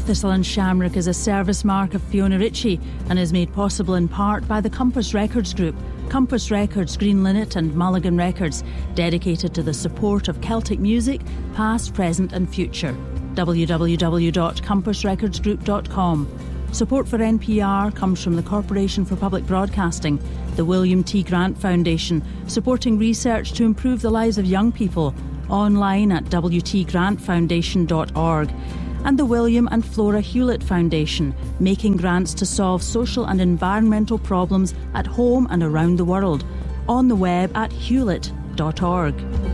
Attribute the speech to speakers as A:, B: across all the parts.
A: Thistle and Shamrock is a service mark of Fiona Ritchie and is made possible in part by the Compass Records Group. Compass Records, Green Linnet and Mulligan Records, dedicated to the support of Celtic music, past, present and future. www.compassrecordsgroup.com. Support for NPR comes from the Corporation for Public Broadcasting, the William T. Grant Foundation, supporting research to improve the lives of young people, online at wtgrantfoundation.org, and the William and Flora Hewlett Foundation, making grants to solve social and environmental problems at home and around the world, on the web at hewlett.org.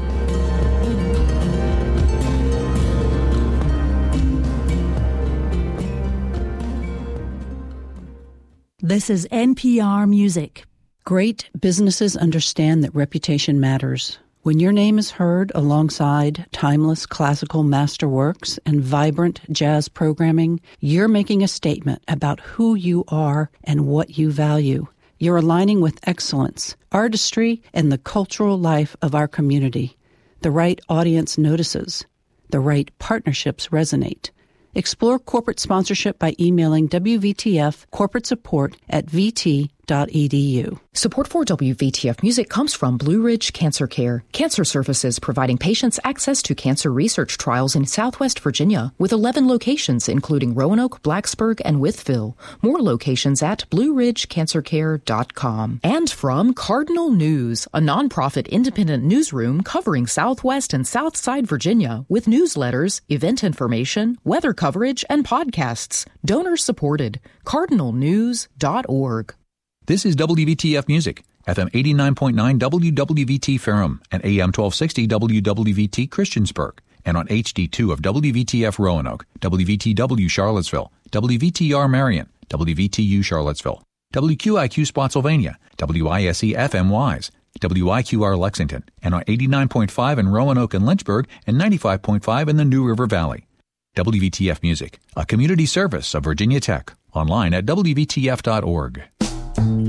A: This is NPR Music.
B: Great businesses understand that reputation matters. When your name is heard alongside timeless classical masterworks and vibrant jazz programming, you're making a statement about who you are and what you value. You're aligning with excellence, artistry, and the cultural life of our community. The right audience notices. The right partnerships resonate. Explore corporate sponsorship by emailing WVTF corporate support at vt.edu.
C: Support for WVTF Music comes from Blue Ridge Cancer Care, cancer services providing patients access to cancer research trials in Southwest Virginia, with 11 locations including Roanoke, Blacksburg, and Wytheville. More locations at blueridgecancercare.com. And from Cardinal News, a nonprofit independent newsroom covering Southwest and Southside Virginia, with newsletters, event information, weather coverage, and podcasts. Donor supported. cardinalnews.org.
D: This is WVTF Music, FM 89.9 WWVT Ferrum and AM 1260 WWVT Christiansburg, and on HD2 of WVTF Roanoke, WVTW Charlottesville, WVTR Marion, WVTU Charlottesville, WQIQ Spotsylvania, WISE FM Wise, WIQR Lexington, and on 89.5 in Roanoke and Lynchburg and 95.5 in the New River Valley. WVTF Music, a community service of Virginia Tech, online at WVTF.org.